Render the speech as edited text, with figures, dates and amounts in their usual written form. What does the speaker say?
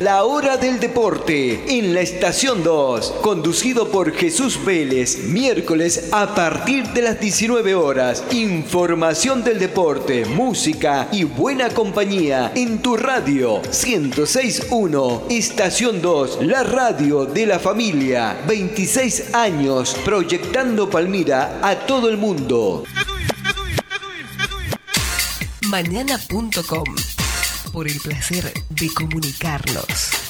La Hora del Deporte en la Estación 2, conducido por Jesús Vélez, miércoles a partir de las 19 horas. Información del deporte, música y buena compañía en tu radio 106.1, Estación 2, la radio de la familia. 26 años proyectando Palmira a todo el mundo. Mañana.com, por el placer de comunicarnos.